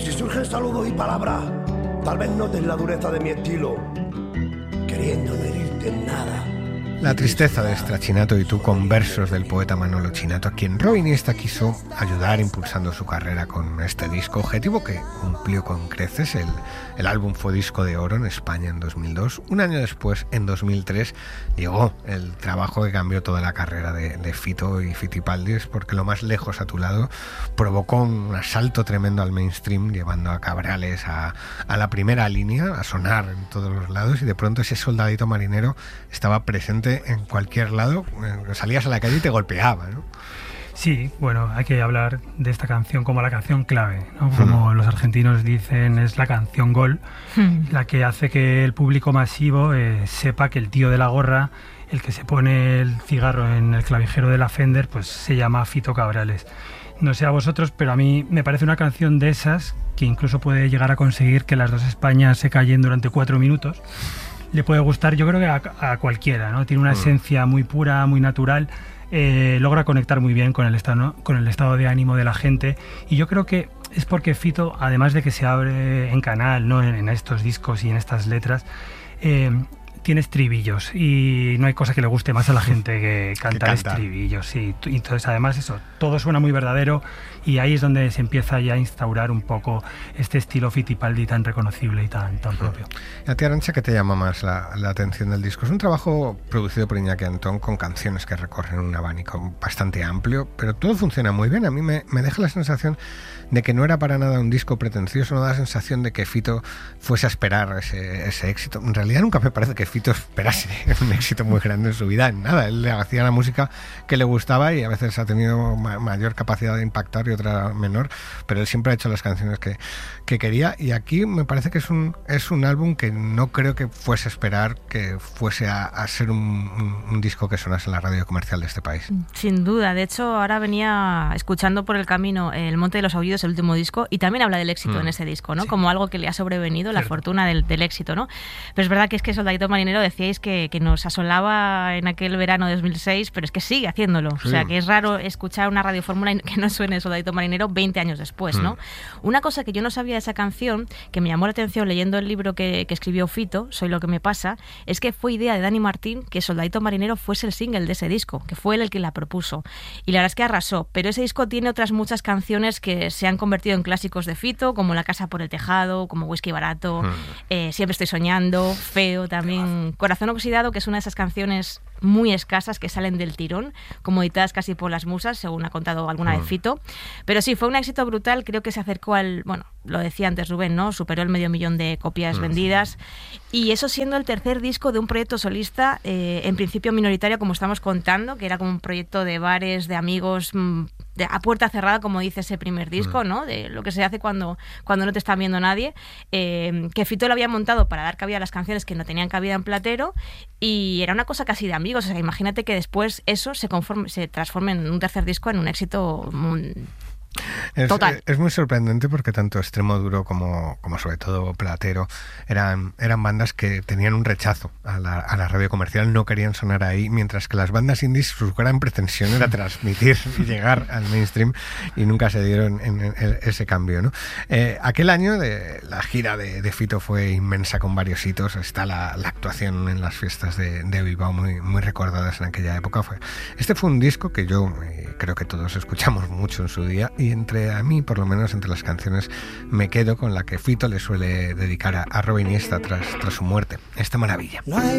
si surgen saludos y palabras, tal vez notes la dureza de mi estilo, queriendo no herirte en nada. La tristeza de Strachinato y tú, con versos del poeta Manolo Chinato, a quien Robin Iniesta quiso ayudar impulsando su carrera con este disco, objetivo que cumplió con creces. El álbum fue disco de oro en España en 2002. Un año después, en 2003, llegó el trabajo que cambió toda la carrera de Fito y Fitipaldis, porque Lo más lejos a tu lado provocó un asalto tremendo al mainstream, llevando a Cabrales a la primera línea, a sonar en todos los lados, y de pronto ese soldadito marinero estaba presente en cualquier lado. Salías a la calle y te golpeaba, ¿no? Sí, bueno, hay que hablar de esta canción como la canción clave, ¿no? Como los argentinos dicen, es la canción gol, la que hace que el público masivo sepa que el tío de la gorra, el que se pone el cigarro en el clavijero de la Fender, pues se llama Fito Cabrales. No sé a vosotros, pero a mí me parece una canción de esas que incluso puede llegar a conseguir que las dos Españas se callen durante 4 minutos. Le puede gustar, yo creo que a cualquiera, ¿no? Tiene una esencia muy pura, muy natural, logra conectar muy bien con el estado de ánimo de la gente, y yo creo que es porque Fito, además de que se abre en canal, ¿no? en estos discos y en estas letras, tiene estribillos, y no hay cosa que le guste más a la gente que cantar estribillos. Sí. Y entonces, además, eso, todo suena muy verdadero, y ahí es donde se empieza ya a instaurar un poco este estilo Fitipaldi tan reconocible y tan propio. ¿A ti, Arantxa, qué te llama más la atención del disco? Es un trabajo producido por Iñaki Antón, con canciones que recorren un abanico bastante amplio, pero todo funciona muy bien. A mí me deja la sensación de que no era para nada un disco pretencioso, no da la sensación de que Fito fuese a esperar ese éxito. En realidad nunca me parece que Fito esperase un éxito muy grande en su vida, en nada. Él hacía la música que le gustaba, y a veces ha tenido mayor capacidad de impactar y otra menor, pero él siempre ha hecho las canciones que quería, y aquí me parece que es un álbum que no creo que fuese a esperar que fuese a ser un disco que sonase en la radio comercial de este país. Sin duda. De hecho, ahora venía escuchando por el camino El Monte de los Aullidos, el último disco, y también habla del éxito en ese disco, ¿no? Sí. Como algo que le ha sobrevenido, la fortuna del éxito, ¿no? Pero es verdad que es que Soldadito Marinero, decíais que nos asolaba en aquel verano de 2006, pero es que sigue haciéndolo. Sí. O sea, que es raro escuchar una radiofórmula que no suene Soldadito Marinero 20 años después, ¿no? Una cosa que yo no sabía de esa canción, que me llamó la atención leyendo el libro que escribió Fito, Soy lo que me pasa, es que fue idea de Dani Martín que Soldadito Marinero fuese el single de ese disco, que fue él el que la propuso. Y la verdad es que arrasó. Pero ese disco tiene otras muchas canciones que se han convertido en clásicos de Fito, como La casa por el tejado, como Whisky barato, Siempre estoy soñando, Feo también, Corazón oxidado, que es una de esas canciones muy escasas que salen del tirón, como editadas casi por las musas, según ha contado alguna vez Fito. Pero sí, fue un éxito brutal. Creo que se acercó bueno, lo decía antes Rubén, ¿no? Superó el 500.000 de copias vendidas. Y eso siendo el tercer disco de un proyecto solista, en principio minoritario, como estamos contando, que era como un proyecto de bares, de amigos, a puerta cerrada, como dice ese primer disco, ¿no? De lo que se hace cuando no te está viendo nadie. Que Fito lo había montado para dar cabida a las canciones que no tenían cabida en Platero, y era una cosa casi de amigos. O sea, imagínate que después eso se transforme en un tercer disco en un éxito total. Es muy sorprendente, porque tanto Extremo Duro como sobre todo Platero eran bandas que tenían un rechazo a la radio comercial, no querían sonar ahí, mientras que las bandas indies, su gran pretensión era transmitir y llegar al mainstream, y nunca se dieron en ese cambio, ¿no? Aquel año la gira de Fito fue inmensa, con varios hitos. Está la actuación en las fiestas de Bilbao, muy recordadas en aquella época. Este fue un disco que yo creo que todos escuchamos mucho en su día, y a mí, por lo menos entre las canciones, me quedo con la que Fito le suele dedicar a Robin Iniesta tras su muerte, esta maravilla. No hay